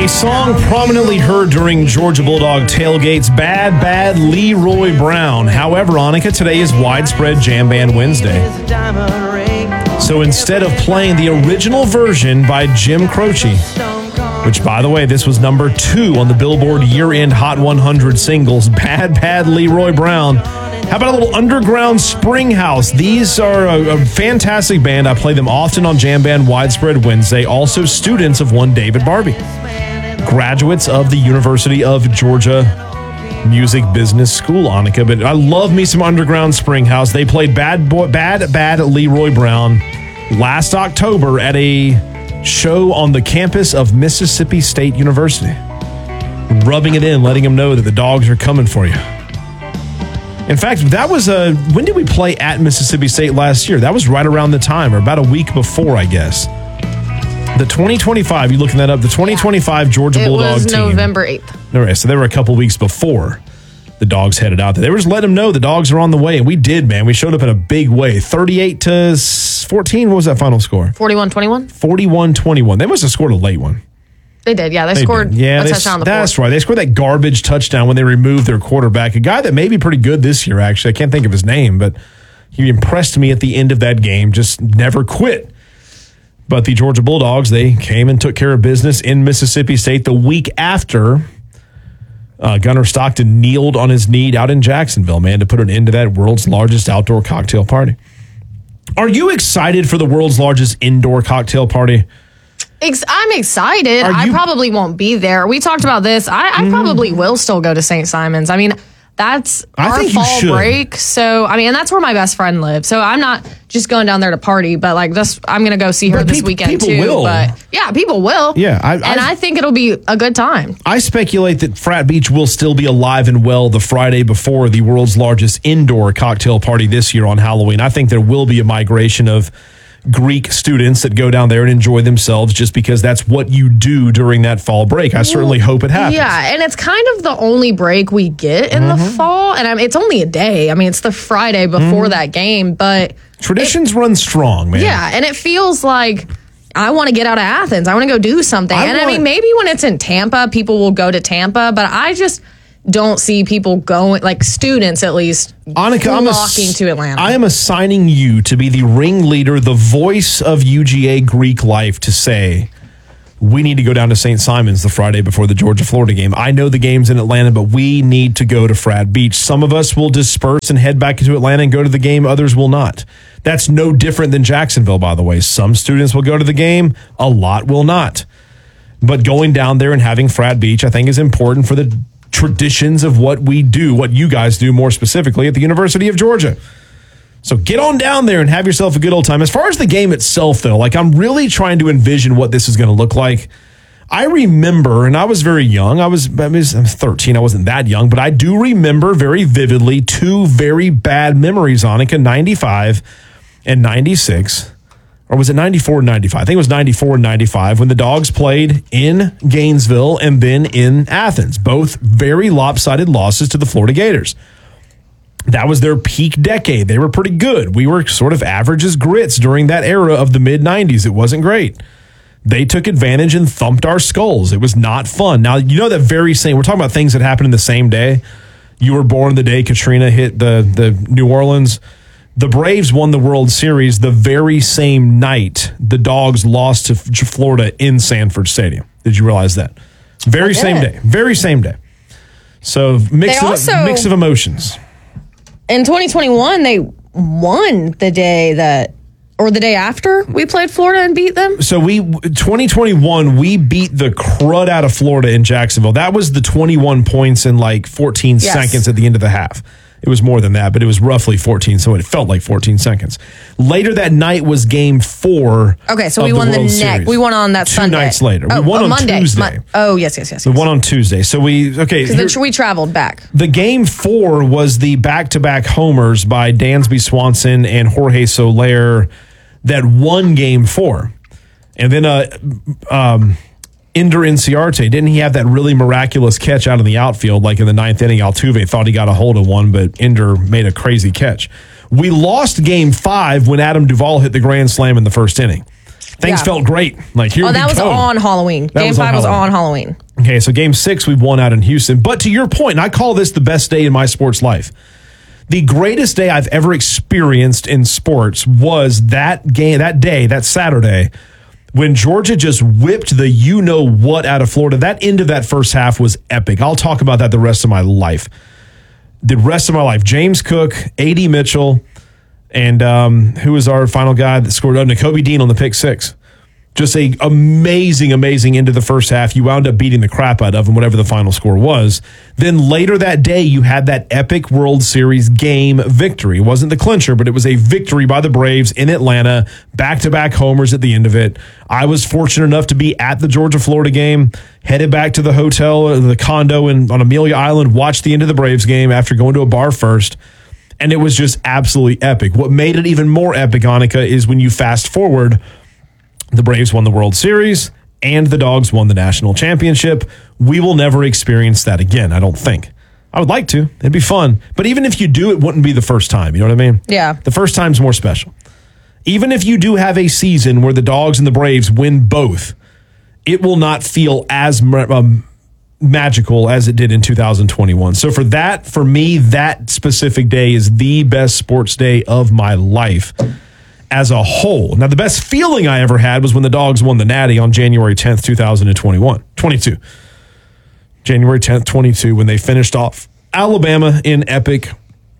song prominently heard during Georgia Bulldog tailgates, Bad Bad Leroy Brown. However, Annika, today is Widespread Jam Band Wednesday. So instead of playing the original version by Jim Croce, which, by the way, this was number 2 on the Billboard year-end Hot 100 singles, Bad Bad Leroy Brown, how about a little Underground Springhouse? These are a fantastic band. I play them often on Jam Band Widespread Wednesday. Also students of one David Barbie. Graduates of the University of Georgia Music Business School, Annika. But I love me some Underground Springhouse. They played Bad Bad Leroy Brown last October at a show on the campus of Mississippi State University. Rubbing it in, letting them know that the dogs are coming for you. In fact, that was when did we play at Mississippi State last year? That was right around the time, or about a week before, I guess. The 2025, you looking that up? The 2025 Georgia Bulldog team. It was November 8th. All right, so they were a couple weeks before the dogs headed out there. They were just letting them know the dogs are on the way, and we did, man. We showed up in a big way. 38-14, what was that final score? 41-21? 41-21. They must have scored a late one. They did, yeah. They scored a touchdown on the That's fourth. right. They scored that garbage touchdown when they removed their quarterback. A guy that may be pretty good this year, actually. I can't think of his name, but he impressed me at the end of that game. Just never quit. But the Georgia Bulldogs, they came and took care of business in Mississippi State the week after Gunnar Stockton kneeled on his knee out in Jacksonville, man, to put an end to that world's largest outdoor cocktail party. Are you excited for the world's largest indoor cocktail party? I'm excited. I probably won't be there. We talked about this. I probably will still go to St. Simon's. I mean, that's our fall break. So, I mean, and that's where my best friend lives. So I'm not just going down there to party, but like I'm going to go see her this weekend too. Will. But yeah, people will. Yeah. I think it'll be a good time. I speculate that Frat Beach will still be alive and well the Friday before the world's largest indoor cocktail party this year on Halloween. I think there will be a migration of Greek students that go down there and enjoy themselves just because that's what you do during that fall break. I certainly hope it happens. Yeah, and it's kind of the only break we get in the fall. And it's only a day. I mean, it's the Friday before that game, but traditions run strong, man. Yeah, and it feels like I want to get out of Athens. I want to go do something. I mean, maybe when it's in Tampa, people will go to Tampa, but I just don't see people going, like students at least, Annika, flocking to Atlanta. I am assigning you to be the ringleader, the voice of UGA Greek life, to say, we need to go down to St. Simon's the Friday before the Georgia-Florida game. I know the game's in Atlanta, but we need to go to Frat Beach. Some of us will disperse and head back into Atlanta and go to the game. Others will not. That's no different than Jacksonville, by the way. Some students will go to the game. A lot will not. But going down there and having Frat Beach, I think, is important for the traditions of what we do, what you guys do more specifically at the University of Georgia. So get on down there and have yourself a good old time. As far as the game itself, though, like I'm really trying to envision what this is going to look like. I remember, and I was very young. I was 13. I wasn't that young, but I do remember very vividly 2 very bad memories, Annika, 95 and 96. Or was it 94 and 95? I think it was 94 and 95 when the Dogs played in Gainesville and then in Athens. Both very lopsided losses to the Florida Gators. That was their peak decade. They were pretty good. We were sort of average as grits during that era of the mid-90s. It wasn't great. They took advantage and thumped our skulls. It was not fun. Now, you know that very same, we're talking about things that happened in the same day. You were born the day Katrina hit the New Orleans. The Braves won the World Series the very same night the Dogs lost to Florida in Sanford Stadium. Did you realize that? Very same day. Very same day. So mix of emotions. In 2021, they won the day after we played Florida and beat them. So 2021, we beat the crud out of Florida in Jacksonville. That was the 21 points in like 14 seconds at the end of the half. It was more than that, but it was roughly 14, so it felt like 14 seconds. Later that night was game 4. Okay, so we won the next. We won on that Sunday. 2 nights later. We won on Monday. Tuesday. Yes. We won on Tuesday. So because we traveled back. The game 4 was the back-to-back homers by Dansby Swanson and Jorge Soler that won game 4. And then Ender Inciarte, didn't he have that really miraculous catch out in the outfield, like in the 9th inning? Altuve thought he got a hold of one, but Ender made a crazy catch. We lost game 5 when Adam Duvall hit the grand slam in the first inning. Things felt great. Like, here that was on Halloween. Game 5 was on Halloween. Okay, so Game 6 we've won out in Houston. But to your point, and I call this the best day in my sports life. The greatest day I've ever experienced in sports was that Saturday, when Georgia just whipped the you-know-what out of Florida. That end of that first half was epic. I'll talk about that the rest of my life. James Cook, A.D. Mitchell, and who was our final guy that scored? Nakobe Dean on the pick six. Just a amazing end of the first half. You wound up beating the crap out of them, whatever the final score was. Then later that day, you had that epic World Series game victory. It wasn't the clincher, but it was a victory by the Braves in Atlanta, back-to-back homers at the end of it. I was fortunate enough to be at the Georgia-Florida game, headed back to the hotel, the condo on Amelia Island, watched the end of the Braves game after going to a bar first. And it was just absolutely epic. What made it even more epic, Annika, is when you fast forward, the Braves won the World Series and the Dogs won the national championship. We will never experience that again, I don't think. I would like to. It'd be fun. But even if you do, it wouldn't be the first time. You know what I mean? Yeah. The first time's more special. Even if you do have a season where the Dogs and the Braves win both, it will not feel as magical as it did in 2021. So for me, that specific day is the best sports day of my life as a whole. Now, the best feeling I ever had was when the Dogs won the Natty on January 10th, 22. January 10th, 22, when they finished off Alabama in epic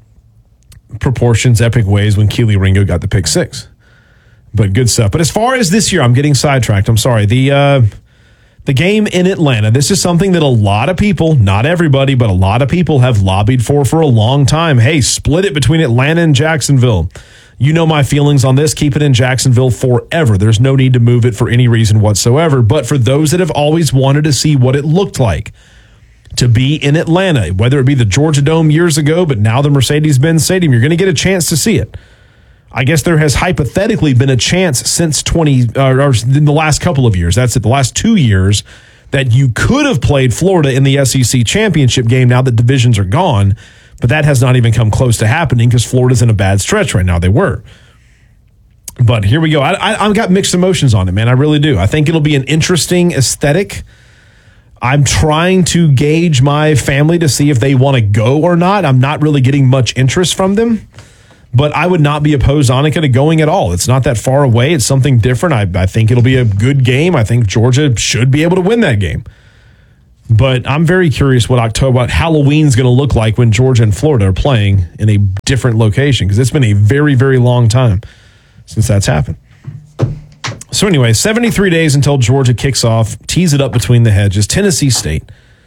proportions, epic ways, when Keely Ringo got the pick six. But good stuff. But as far as this year, I'm getting sidetracked. I'm sorry. The game in Atlanta, this is something that a lot of people, not everybody, but a lot of people have lobbied for a long time. Hey, split it between Atlanta and Jacksonville. You know my feelings on this. Keep it in Jacksonville forever. There's no need to move it for any reason whatsoever. But for those that have always wanted to see what it looked like to be in Atlanta, whether it be the Georgia Dome years ago, but now the Mercedes-Benz Stadium, you're going to get a chance to see it. I guess there has hypothetically been a chance since or in the last couple of years. That's it, the last 2 years, that you could have played Florida in the SEC championship game now that divisions are gone. But that has not even come close to happening because Florida's in a bad stretch right now. They were. But here we go. I've got mixed emotions on it, man. I really do. I think it'll be an interesting aesthetic. I'm trying to gauge my family to see if they want to go or not. I'm not really getting much interest from them. But I would not be opposed, Annika, to going at all. It's not that far away. It's something different. I think it'll be a good game. I think Georgia should be able to win that game. But I'm very curious what Halloween's going to look like when Georgia and Florida are playing in a different location, because it's been a very, very long time since that's happened. So anyway, 73 days until Georgia kicks off, tees it up between the hedges, Tennessee State.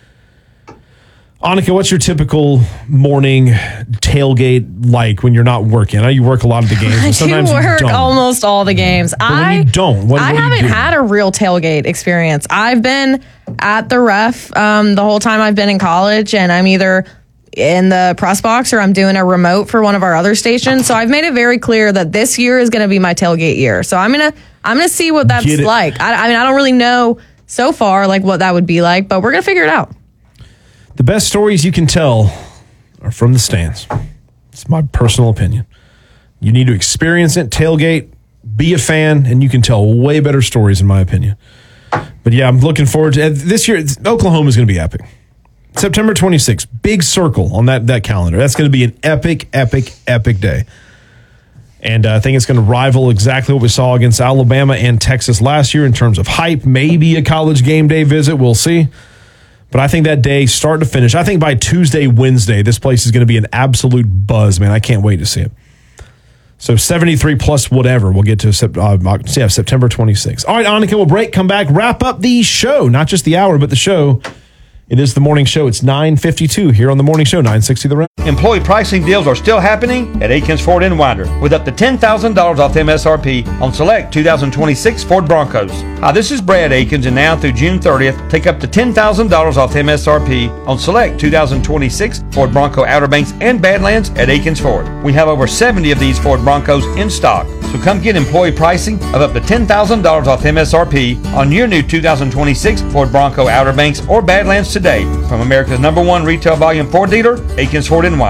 Annika, what's your typical morning tailgate like when you're not working? I know you work a lot of the games, but sometimes you work almost all the games. But when you don't, I haven't had a real tailgate experience. I've been at the ref the whole time I've been in college, and I'm either in the press box or I'm doing a remote for one of our other stations. So I've made it very clear that this year is going to be my tailgate year. So I'm gonna see what that's like. I mean, I don't really know so far like what that would be like, but we're gonna figure it out. The best stories you can tell are from the stands. It's my personal opinion. You need to experience it, tailgate, be a fan, and you can tell way better stories, in my opinion. But yeah, I'm looking forward to this year. Oklahoma is going to be epic. September 26th, big circle on that calendar. That's going to be an epic day. And I think it's going to rival exactly what we saw against Alabama and Texas last year in terms of hype. Maybe a college game day visit. We'll see. But I think that day, start to finish, I think by Tuesday, Wednesday, this place is going to be an absolute buzz, man. I can't wait to see it. So 73 plus whatever. We'll get to September 26th. All right, Annika, we'll break, come back, wrap up the show. Not just the hour, but the show. It is the morning show. It's 9:52 here on the morning show, 960 The Ref. Employee pricing deals are still happening at Akins Ford in Winder with up to $10,000 off MSRP on select 2026 Ford Broncos. Hi, this is Brad Akins, and now through June 30th, take up to $10,000 off MSRP on select 2026 Ford Bronco Outer Banks and Badlands at Akins Ford. We have over 70 of these Ford Broncos in stock, so come get employee pricing of up to $10,000 off MSRP on your new 2026 Ford Bronco Outer Banks or Badlands today from America's #1 retail volume Ford dealer, Akins Ford in Winder.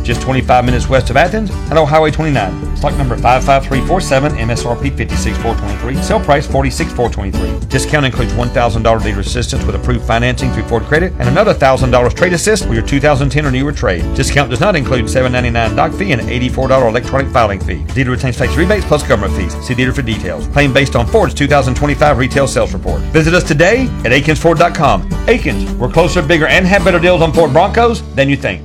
just 25 minutes west of Athens and on Highway 29. Stock number 55347, MSRP $56,423, sale price $46,423. Discount includes $1,000 dealer assistance with approved financing through Ford Credit and another $1,000 trade assist for your 2010 or newer trade. Discount does not include $7.99 doc fee and $84 electronic filing fee. Dealer retains tax rebates plus government fees. See dealer for details. Claim based on Ford's 2025 retail sales report. Visit us today at AkinsFord.com. Akins, we're closer, bigger, and have better deals on Ford Broncos than you think.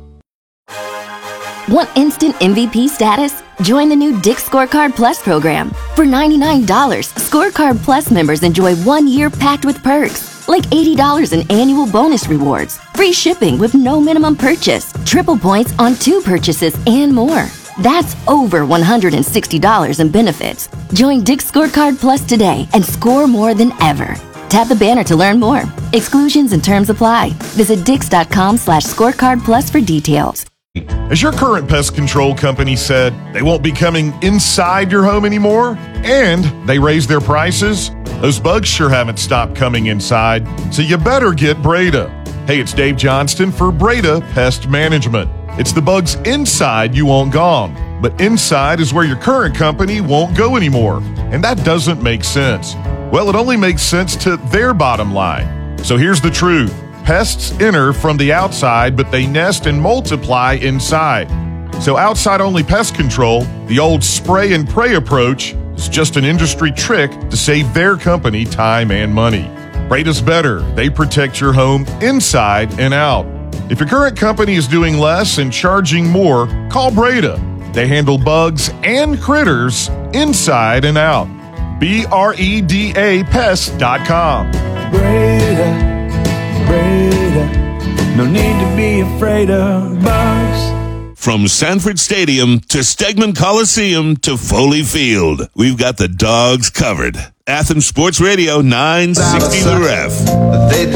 Want instant MVP status? Join the new Dick's Scorecard Plus program. For $99, Scorecard Plus members enjoy 1 year packed with perks, like $80 in annual bonus rewards, free shipping with no minimum purchase, triple points on 2 purchases, and more. That's over $160 in benefits. Join Dick's Scorecard Plus today and score more than ever. Tap the banner to learn more. Exclusions and terms apply. Visit Dix.com/scorecard plus for details. As your current pest control company said, they won't be coming inside your home anymore, and they raised their prices, those bugs sure haven't stopped coming inside, so you better get Breda. Hey, it's Dave Johnston for Breda Pest Management. It's the bugs inside you want gone, but inside is where your current company won't go anymore, and that doesn't make sense. Well, it only makes sense to their bottom line. So here's the truth. Pests enter from the outside, but they nest and multiply inside. So outside-only pest control, the old spray and pray approach, is just an industry trick to save their company time and money. Breda's better. They protect your home inside and out. If your current company is doing less and charging more, call Breda. They handle bugs and critters inside and out. BREDA Pest.com. Breda. No need to be afraid of bugs. From Sanford Stadium to Stegman Coliseum to Foley Field, we've got the dogs covered. Athens Sports Radio 960 The Ref.